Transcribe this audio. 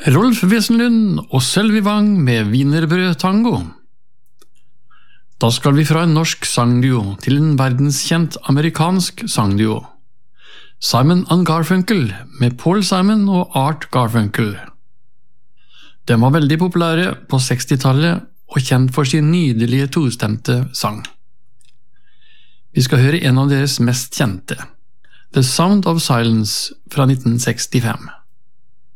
Rolf Wesenlund og Sølvi Wang med Wienerbrød Tango. Da skal vi fra en norsk sangduo til en verdenskjent amerikansk sangduo. Simon & Garfunkel med Paul Simon og Art Garfunkel. De var veldig populære på 60-tallet og kjent for sin nydelige tostemte sang. Vi skal høre en av deres mest kjente, The Sound of Silence fra 1965.